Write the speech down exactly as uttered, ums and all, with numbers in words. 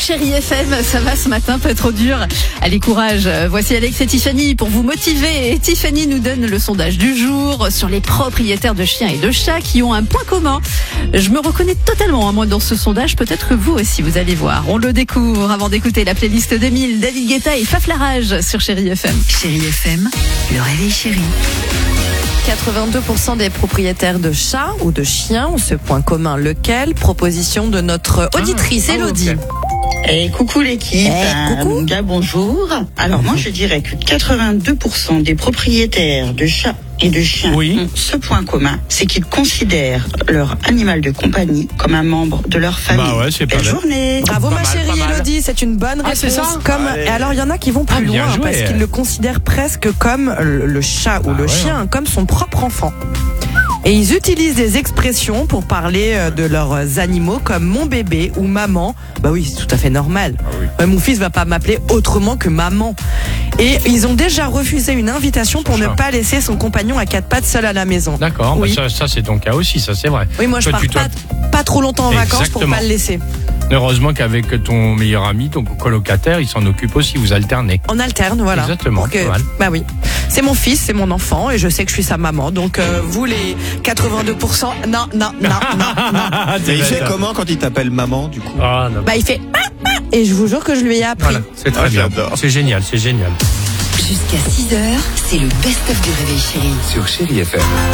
Chérie F M, ça va ce matin, pas trop dur. Allez, courage. Voici Alex et Tiffany pour vous motiver. Et Tiffany nous donne le sondage du jour sur les propriétaires de chiens et de chats qui ont un point commun. Je me reconnais totalement, hein, moi, dans ce sondage. Peut-être que vous aussi, vous allez voir. On le découvre avant d'écouter la playlist deux mille, David Guetta et Faf Larage sur Chérie F M. Chérie F M, le réveil chéri. quatre-vingt-deux pour cent des propriétaires de chats ou de chiens ont ce point commun. Lequel? Proposition de notre auditrice Ah, Elodie. okay. Eh, coucou l'équipe, Eh, hein, coucou. mon gars, bonjour. Alors moi je dirais que quatre-vingt-deux pour cent des propriétaires de chats et de chiens Oui. ont ce point commun, c'est qu'ils considèrent leur animal de compagnie comme un membre de leur famille. Bah ouais, c'est pas Belle mal. journée. Bravo Pas ma mal, chérie pas mal. Elodie, c'est une bonne Ah, réponse. c'est ça Comme, Ouais. et alors il y en a qui vont plus Ah, bien loin joué. parce qu'ils le considèrent presque comme le, le chat ou Ah le ouais, chien, hein. comme son propre enfant. Et ils utilisent des expressions pour parler euh, de leurs animaux comme mon bébé ou maman. Bah oui, c'est tout à fait normal. Ah oui. Euh, mon fils va pas m'appeler autrement que maman. Et ils ont déjà refusé une invitation pour Son ne chat. pas laisser son compagnon à quatre pattes seul à la maison. D'accord, Oui. bah ça, ça c'est ton cas aussi, ça c'est vrai. Oui, moi je Toi, pars tu dois- pas, pas trop longtemps en vacances pour Exactement. pas le laisser. Heureusement qu'avec ton meilleur ami, ton colocataire, il s'en occupe aussi, vous alternez. On alterne, voilà. Exactement, Pour que- pas mal. bah oui. C'est mon fils, c'est mon enfant, et je sais que je suis sa maman. Donc euh, vous les quatre-vingt-deux pour cent, non, non, non, non, non. Et il fait comment quand il t'appelle maman, du coup? Ah, non. Bah il fait ah, ah, et je vous jure que je lui ai appris. Voilà, c'est très Ah, bien. j'adore. C'est génial, c'est génial. Jusqu'à six heures, c'est le best-of du réveil chéri. Sur Chérie F M.